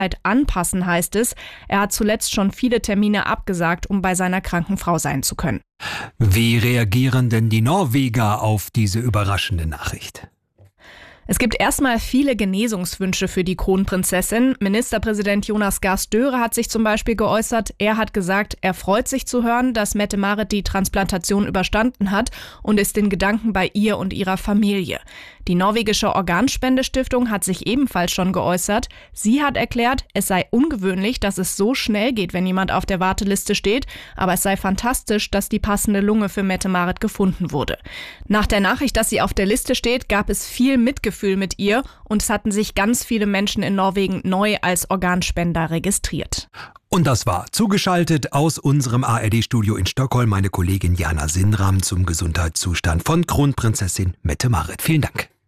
anpassen, heißt es. Er hat zuletzt schon viele Termine abgesagt, um bei seiner kranken Frau sein zu können. Wie reagieren denn die Norweger auf diese überraschende Nachricht? Es gibt erstmal viele Genesungswünsche für die Kronprinzessin. Ministerpräsident Jonas Gahr Støre hat sich zum Beispiel geäußert. Er hat gesagt, er freut sich zu hören, dass Mette-Marit die Transplantation überstanden hat und ist in Gedanken bei ihr und ihrer Familie. Die norwegische Organspendestiftung hat sich ebenfalls schon geäußert. Sie hat erklärt, es sei ungewöhnlich, dass es so schnell geht, wenn jemand auf der Warteliste steht, aber es sei fantastisch, dass die passende Lunge für Mette-Marit gefunden wurde. Nach der Nachricht, dass sie auf der Liste steht, gab es viel Mitgefühl mit ihr und es hatten sich ganz viele Menschen in Norwegen neu als Organspender registriert. Und das war zugeschaltet aus unserem ARD-Studio in Stockholm meine Kollegin Jana Sinram zum Gesundheitszustand von Kronprinzessin Mette-Marit. Vielen Dank.